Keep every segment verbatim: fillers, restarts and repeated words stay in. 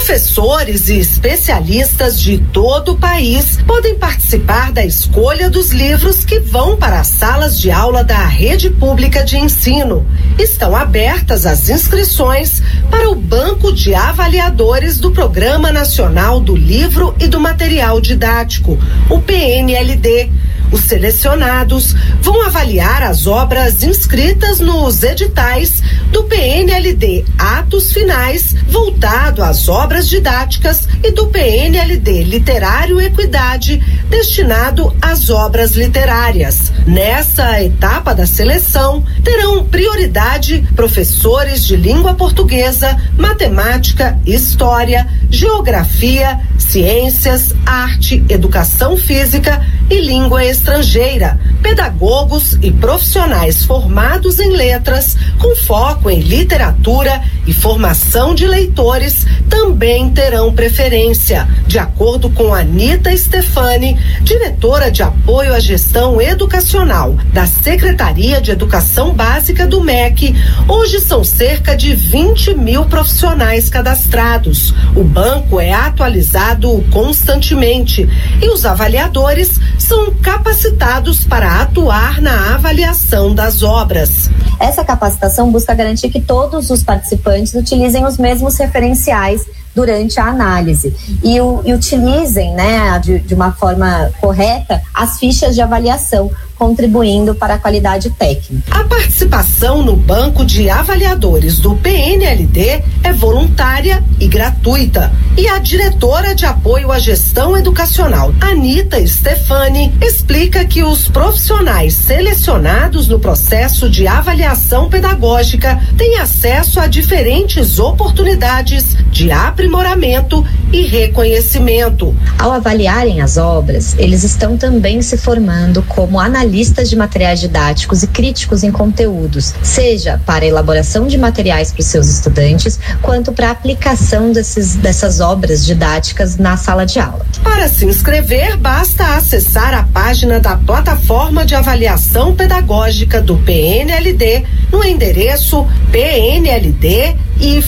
Professores e especialistas de todo o país podem participar da escolha dos livros que vão para as salas de aula da rede pública de ensino. Estão abertas as inscrições para o Banco de Avaliadores do Programa Nacional do Livro e do Material Didático, o P N L D. Os selecionados vão avaliar as obras inscritas nos editais do P N L D Atos Finais, voltado às obras didáticas, e do P N L D Literário Equidade, destinado às obras literárias. Nessa etapa da seleção, terão prioridade professores de língua portuguesa, matemática, história, geografia, ciências, arte, educação física e língua estrangeira, pedagogos e profissionais formados em letras, com foco em literatura e formação de leitores, também terão preferência. De acordo com Anita Stefani, diretora de apoio à gestão educacional da Secretaria de Educação Básica do M E C, hoje são cerca de vinte mil profissionais cadastrados. O banco é atualizado constantemente e os avaliadores são capacitados para atuar na avaliação das obras. Essa capacitação busca garantir que todos os participantes utilizem os mesmos referenciais durante a análise e, o, e utilizem, né, de, de uma forma correta as fichas de avaliação, contribuindo para a qualidade técnica. A participação no banco de avaliadores do P N L D é voluntária e gratuita. E a diretora de apoio à gestão educacional, Anita Stefani, explica que os profissionais selecionados no processo de avaliação pedagógica têm acesso a diferentes oportunidades de aprimoramento e reconhecimento. Ao avaliarem as obras, eles estão também se formando como analistas de materiais didáticos e críticos em conteúdos, seja para a elaboração de materiais para os seus estudantes, quanto para a aplicação desses, dessas obras didáticas na sala de aula. Para se inscrever, basta acessar a página da plataforma de avaliação pedagógica do P N L D no endereço p n l d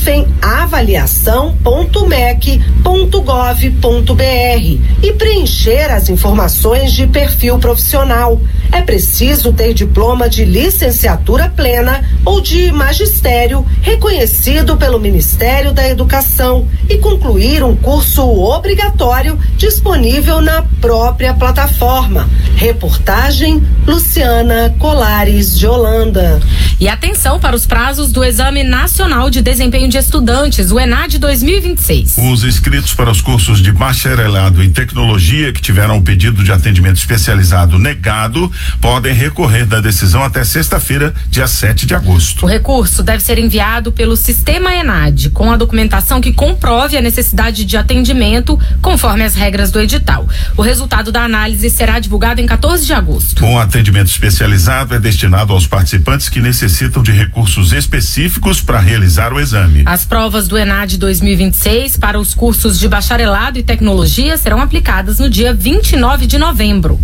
avaliação ponto m e c ponto gov ponto b r e preencher as informações de perfil profissional. É preciso ter diploma de licenciatura plena ou de magistério reconhecido pelo Ministério da Educação e concluir um curso obrigatório disponível na própria plataforma. Reportagem Luciana Colares de Holanda. E atenção para os prazos do Exame Nacional de Desempenho de Estudantes, o ENAD dois mil e vinte e seis. Os inscritos para os cursos de bacharelado em tecnologia que tiveram o pedido de atendimento especializado negado podem recorrer da decisão até sexta-feira, dia sete de agosto. O recurso deve ser enviado pelo sistema ENAD com a documentação que comprove a necessidade de atendimento conforme as regras do edital. O resultado da análise será divulgado em quatorze de agosto. Um atendimento especializado é destinado aos participantes que necessitam de recursos específicos para realizar o exame. As provas do ENAD dois mil e vinte e seis para os cursos de bacharelado e tecnologia serão aplicadas no dia vinte e nove de novembro.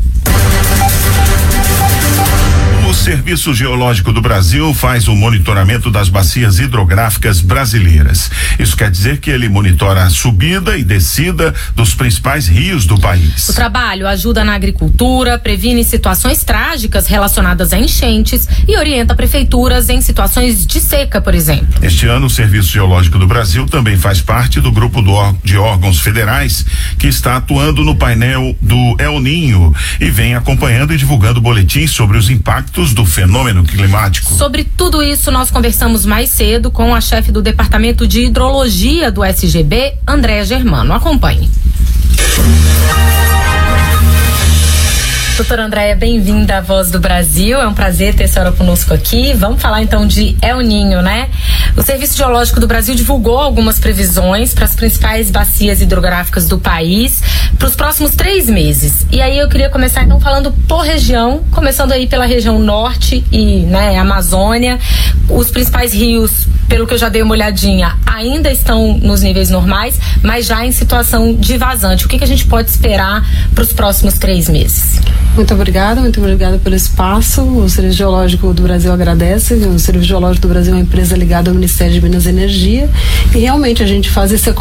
O Serviço Geológico do Brasil faz o monitoramento das bacias hidrográficas brasileiras. Isso quer dizer que ele monitora a subida e descida dos principais rios do país. O trabalho ajuda na agricultura, previne situações trágicas relacionadas a enchentes e orienta prefeituras em situações de seca, por exemplo. Este ano, o Serviço Geológico do Brasil também faz parte do grupo do, de órgãos federais que está atuando no painel do El Ninho e vem acompanhando e divulgando boletins sobre os impactos do fenômeno climático. Sobre tudo isso, nós conversamos mais cedo com a chefe do Departamento de Hidrologia do S G B, Andréa Germano. Acompanhe. Doutora Andréa, bem-vinda à Voz do Brasil, é um prazer ter a senhora conosco aqui. Vamos falar então de El Ninho, né? O Serviço Geológico do Brasil divulgou algumas previsões para as principais bacias hidrográficas do país para os próximos três meses. E aí eu queria começar então falando por região, começando aí pela região norte e, né, Amazônia. Os principais rios, pelo que eu já dei uma olhadinha, ainda estão nos níveis normais, mas já em situação de vazante. O que, que a gente pode esperar para os próximos três meses? Muito obrigada, muito obrigada pelo espaço. O Serviço Geológico do Brasil agradece. O Serviço Geológico do Brasil é uma empresa ligada ao Ministério de Minas e Energia e realmente a gente faz esse acompanhamento